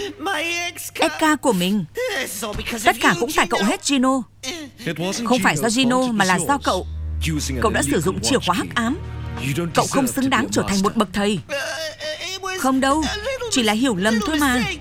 Edgar của mình. Tất cả cũng tại cậu hết, Gino. Không phải do Gino mà là do cậu. Cậu đã sử dụng chìa khóa hắc ám. Cậu không xứng đáng trở thành một bậc thầy. Không đâu, chỉ là hiểu lầm thôi mà.